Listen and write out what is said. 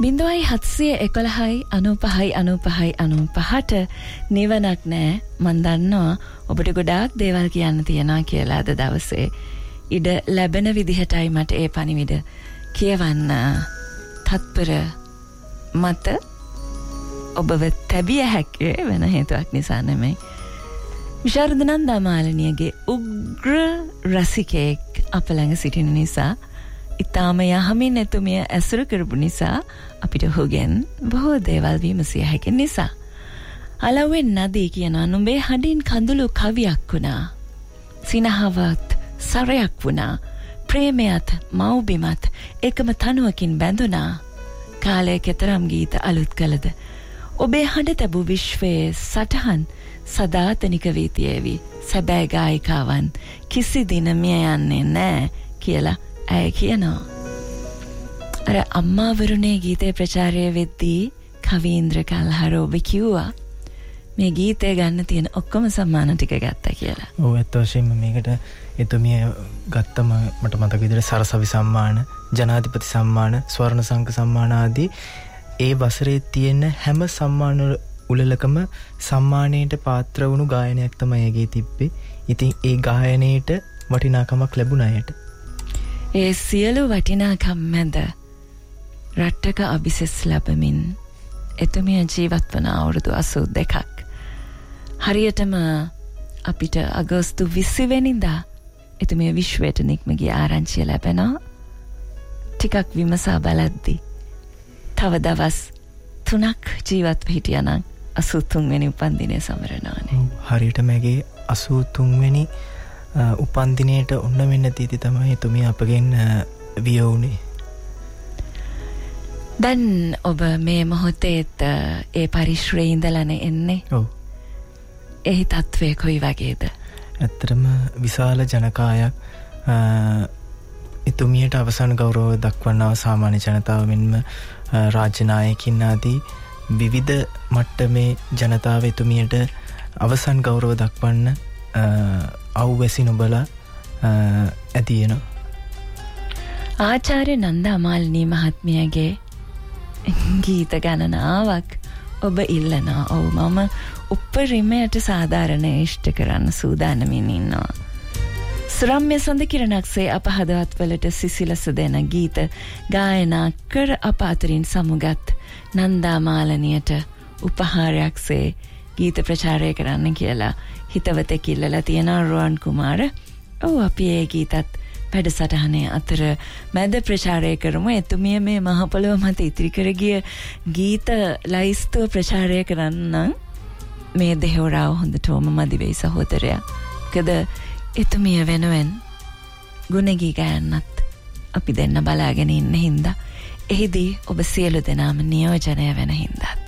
0.7119595 නිවනක් නෑ මන් දන්නවා ඔබට ගොඩාක් දේවල් කියන්න තියෙනවා කියලා අද දවසේ ඉඩ ලැබෙන විදිහටයි මට ඒ පණිවිඩ කියවන්න තත්පර මත ඔබව තැබිය හැක්කේ වෙන හේතුවක් නිසා නෙමෙයි විශාරද නන්දා මාලනියගේ උග්‍ර රසිකයෙක් අප ළඟ සිටින නිසා ඉතාම යහමින් එතුමිය ඇසුරු කරපු නිසා අපිට හොගෙන් බොහෝ දේවල් විමසිය හැකි නිසා අලවෙන් නදී කියනවා නුඹේ හඬින් කඳුළු කවියක් වුණා සිනහවත් සරයක් වුණා ප්‍රේමයත් මව්බිමත් එකම තනුවකින් බැඳුණා කාලය කෙතරම් ගීත අලුත් කළද ඔබේ හඬ තැබූ විශ්වයේ සටහන් සදාතනික වී තියේවි සැබෑ ගායිකාවන් කිසි දින මිය යන්නේ නැහැ කියලා ඇය කියනවා අර අම්මා වරුණේ ගීතේ ප්‍රචාරය වෙද්දී කවීන්ද්‍ර කල්හර ඔබ කිව්වා මේ ගීතය ගන්න තියෙන ඔක්කොම සම්මාන ටික ගත්තා කියලා. ඔව් ඇත්ත වශයෙන්ම මේකට එතුමිය ගත්තම මට මතක විදිහට සරසවි සම්මාන, ජනාධිපති සම්මාන, ස්වර්ණ සංඝ සම්මාන ආදී ඒ වසරේ තියෙන හැම සම්මාන උළෙලකම සම්මානයට පාත්‍ර වුණු ගායනයක් තමයි ඒකේ තිබ්බේ. ඉතින් ඒ ගායනයේට වටිනාකමක් ලැබුණා යට. ඒ සියලු වටිනාකම් මැද රටක අභිසස් ලැබමින් එතුමිය ජීවත් වන අවුරුදු 82ක් හරියටම අපිට අගෝස්තු 20 වෙනිදා එතුමිය විශ්වයට නික්ම ගිය ආරංචිය ලැබෙනවා ටිකක් විමසා බලද්දී තව දවස් 3ක් ජීවත්ව හිටියානම් 83 වෙනි උපන්දිනය සමරනවානේ. හරියට මගේ 83 වෙනි උපන්දිනයට ඔන්න වෙන්න තීති තමයි එතුමිය අපගෙන් විය වුණේ. දැන් ඔබ මේ මොහොතේත් ඒ පරිශ්‍රයේ ඉඳලානේ එන්නේ. ඔව්. එහි තත්ත්වය කොයි වගේද? ඇත්තටම විශාල ජනකායක් එතුමියට අවසන් ගෞරව දක්වනවා සාමාන්‍ය ජනතාව මෙන්ම රාජ්‍ය නායකින් ආදී විවිධ මට්ටමේ ජනතාව එතුමියට අවසන් ගෞරව දක්වන්න අවැසි නොබලා ඇතියෙනවා. ආචාර්ය නන්දා මාලිනී මහත්මියගේ ගීත ගණනාවක් ඔබ ඉල්ලනවා. ඔව් මම උපරිමයට සාධාරණ ඉෂ්ට කරන්න සූදානමින් ඉන්නවා. සුරම්‍ය සඳ කිරණක්සේ අප හදවත්වලට සිසිලස දෙන ගීත ගායනා කර අප අතරින් සමුගත් නන්දා මාලනියට උපහාරයක්සේ ගීත ප්‍රචාරය කරන්න කියලා හිතවතෙක් ඉල්ලලා තියෙනවා රුවන් කුමාර. ඔව් අපි ඒ ගීතත් වැඩසටහනේ අතර මැද ප්‍රචාරය කරමු. එතුමිය මේ මහ පොළොව මත ඉතිරි කර ගිය ගීත ලයිස්තුව ප්‍රචාරය කරන්න මේ දෙහවරාව හොඳටම මදි වෙයි සහෝදරයා. මොකද එතුමිය වෙනුවෙන් ගුණගී ගයන්නත් අපි දෙන්න බලාගෙන ඉන්න හින්දා එහිදී ඔබ සියලු දෙනාම නියෝජනය වෙන හින්දා